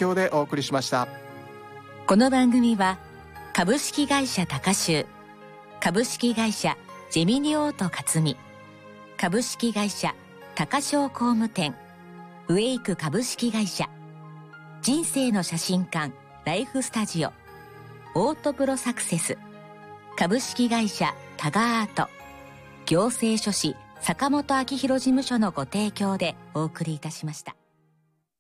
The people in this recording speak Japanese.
供でお送りしました。 この番組は株式会社高州、株式会社ジェミニオート克美、株式会社高商工務店、ウェイク株式会社、人生の写真館ライフスタジオ、オートプロサクセス、株式会社タガアート、行政書士坂本明弘事務所のご提供でお送りいたしました。